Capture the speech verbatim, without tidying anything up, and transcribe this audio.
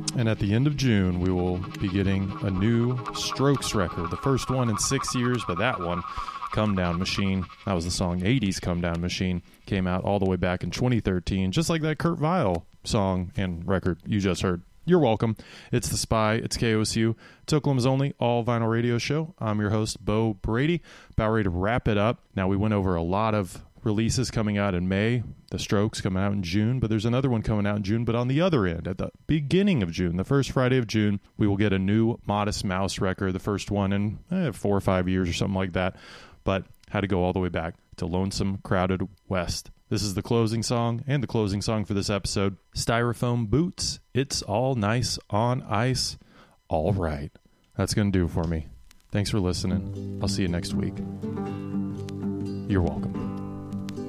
And at the end of June, we will be getting a new Strokes record. The first one in six years, but that one, Come Down Machine, that was the song eighties Come Down Machine, came out all the way back in twenty thirteen, just like that Kurt Vile song and record you just heard. You're welcome. It's The Spy. It's K O S U. It's Oklahoma's only all vinyl radio show. I'm your host, Bo Brady. About ready to wrap it up. Now, we went over a lot of releases coming out in May, The Strokes coming out in June, but there's another one coming out in June, but on the other end, at the beginning of June, the first Friday of June, we will get a new Modest Mouse record, the first one in eh, four or five years or something like that, but had to go all the way back to Lonesome Crowded West. This is the closing song and the closing song for this episode, Styrofoam Boots, It's All Nice on Ice. All right. That's going to do it for me. Thanks for listening. I'll see you next week. You're welcome.